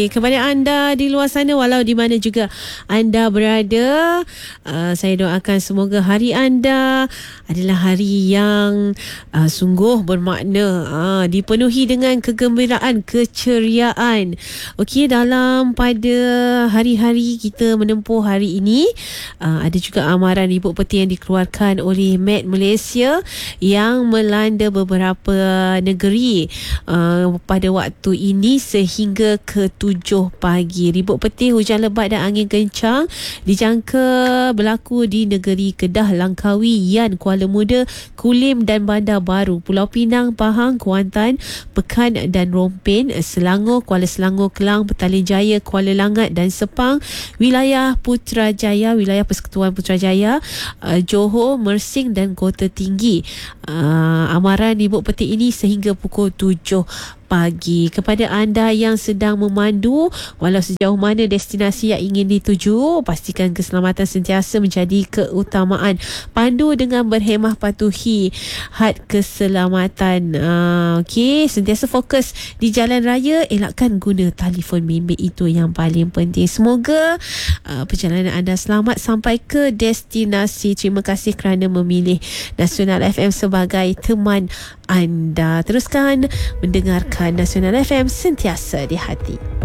Kepada anda di luar sana, walau di mana juga anda berada, saya doakan semoga hari anda adalah hari yang sungguh bermakna, dipenuhi dengan kegembiraan, keceriaan. Okey, dalam pada hari-hari kita menempuh hari ini, ada juga amaran ribut peti yang dikeluarkan oleh Met Malaysia yang melanda beberapa negeri pada waktu ini sehingga ke 7 pagi. Ribut peti, hujan lebat dan angin kencang dijangka berlaku di negeri Kedah, Langkawi, Yan, Kuala Muda, Kulim dan Bandar Baru, Pulau Pinang, Pahang, Kuantan, Pekan dan Rompin, Selangor, Kuala Selangor, Kelang, Petaling Jaya, Kuala Langat dan Sepang, wilayah Putrajaya, wilayah Persekutuan Putrajaya, Johor, Mersing dan Kota Tinggi. Amaran ribut peti ini sehingga pukul 7 pagi. Kepada anda yang sedang memandu, walau sejauh mana destinasi yang ingin dituju, pastikan keselamatan sentiasa menjadi keutamaan. Pandu dengan berhemah, patuhi had keselamatan. Okey, sentiasa fokus di jalan raya, elakkan guna telefon bimbit, itu yang paling penting. Semoga perjalanan anda selamat sampai ke destinasi. Terima kasih kerana memilih Nasional FM sebagai teman anda. Teruskan mendengarkan Nasional FM, sentiasa di hati.